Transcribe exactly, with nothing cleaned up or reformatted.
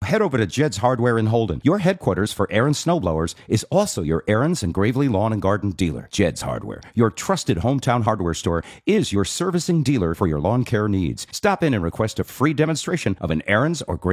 head over to Jed's Hardware in Holden. Your headquarters for Aaron's snowblowers is also your Aaron's and Gravely Lawn and Garden dealer. Jed's Hardware, your trusted hometown hardware store, is your servicing dealer for your lawn care needs. Stop in and request a free demonstration of an Aaron's or Gravely